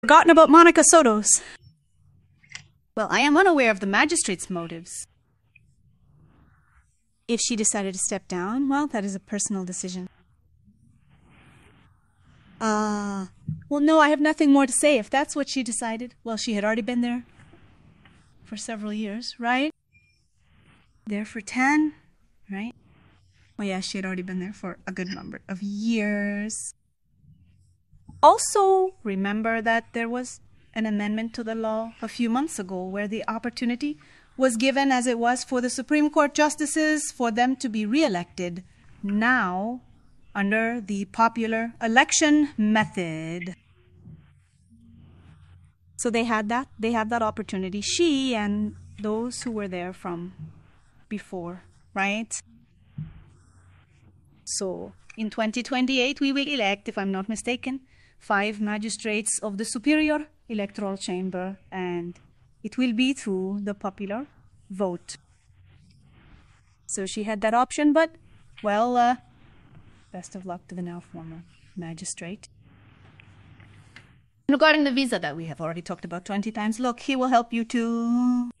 Forgotten about Monica Sotos. Well, I am unaware of the magistrate's motives. If she decided to step down, well, that is a personal decision. Well, no, I have nothing more to say. If that's what she decided, well, she had already been there for several years, right? There for 10, right? Well, yeah, she had already been there for a good number of years. Also, remember that there was an amendment to the law a few months ago where the opportunity was given, as it was for the Supreme Court justices, for them to be re-elected now under the popular election method. So they had that opportunity, she and those who were there from before, right? So in 2028 we will elect, if I'm not mistaken, 5 magistrates of the Superior Electoral Chamber, and it will be through the popular vote. So she had that option, but, well, best of luck to the now former magistrate. Regarding the visa that we have already talked about 20 times, look, he will help you to...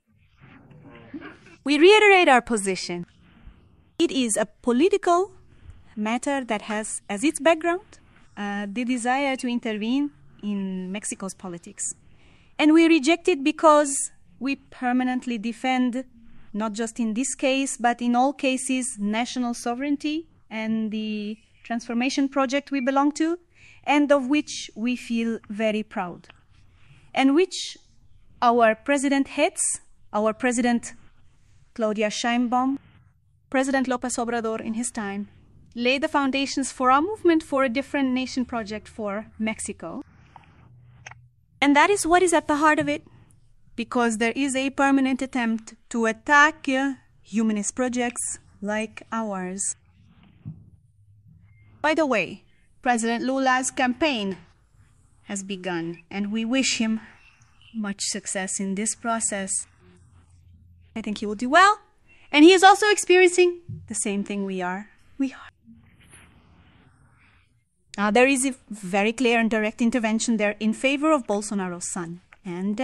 We reiterate our position. It is a political matter that has as its background the desire to intervene in Mexico's politics. And we reject it because we permanently defend, not just in this case, but in all cases, national sovereignty and the transformation project we belong to, and of which we feel very proud, and which our president heads, our president Claudia Sheinbaum, President López Obrador in his time, laid the foundations for our movement for a different nation project for Mexico. And that is what is at the heart of it, because there is a permanent attempt to attack humanist projects like ours. By the way, President Lula's campaign has begun, and we wish him much success in this process. I think he will do well, and he is also experiencing the same thing we are. There is a very clear and direct intervention there in favor of Bolsonaro's son. And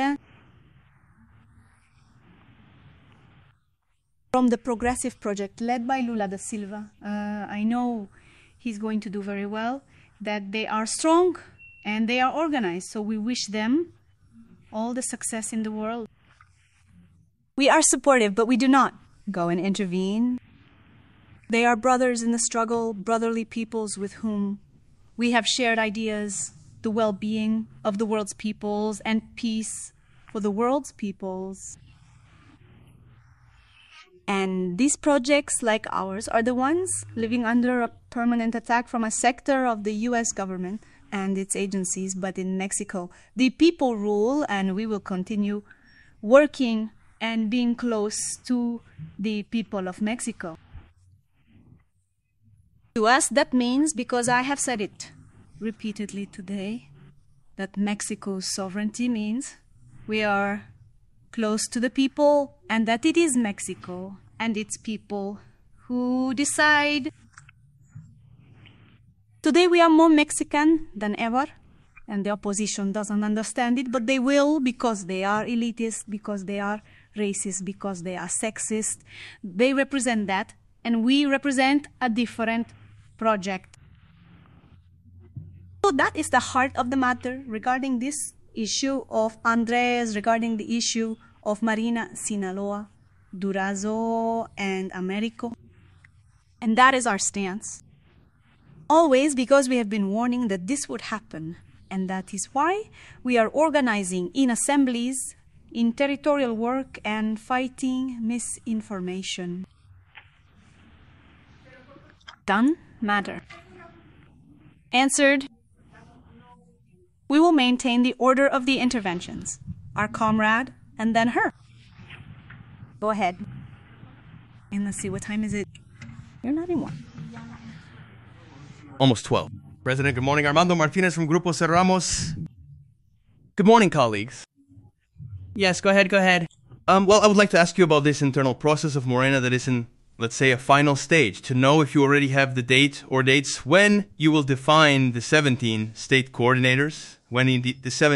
from the Progressive Project led by Lula da Silva, I know he's going to do very well, that they are strong and they are organized. So we wish them all the success in the world. We are supportive, but we do not go and intervene. They are brothers in the struggle, brotherly peoples with whom we have shared ideas, the well-being of the world's peoples and peace for the world's peoples. And these projects, like ours, are the ones living under a permanent attack from a sector of the U.S. government and its agencies. But in Mexico, the people rule, and we will continue working and being close to the people of Mexico. To us, that means, because I have said it repeatedly today, that Mexico's sovereignty means we are close to the people, and that it is Mexico and its people who decide. Today we are more Mexican than ever, and the opposition doesn't understand it, but they will, because they are elitist, because they are racist, because they are sexist. They represent that, and we represent a different project. So that is the heart of the matter regarding this issue of Andres, regarding the issue of Marina, Sinaloa, Durazo, and Americo. And that is our stance. Always because we have been warning that this would happen. And that is why we are organizing in assemblies, in territorial work, and fighting misinformation. Done? Matter. Answered. We will maintain the order of the interventions. Our comrade, and then her. Go ahead. And let's see, what time is it? You're not in one. Almost 12. President, good morning. Armando Martinez from Grupo Cerramos. Good morning, colleagues. Yes, go ahead. Well, I would like to ask you about this internal process of Morena that is in, let's say, a final stage, to know if you already have the date or dates when you will define the 17 state coordinators when in the